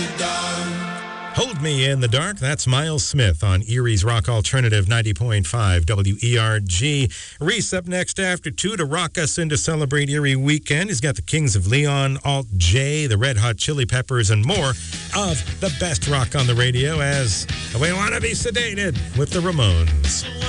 Hold Me in the Dark. That's Miles Smith on Erie's Rock Alternative 90.5 WERG. Reese up next after 2 to rock us into Celebrate Erie Weekend. He's got the Kings of Leon, Alt J, the Red Hot Chili Peppers, and more of the best rock on the radio as we want to be sedated with the Ramones.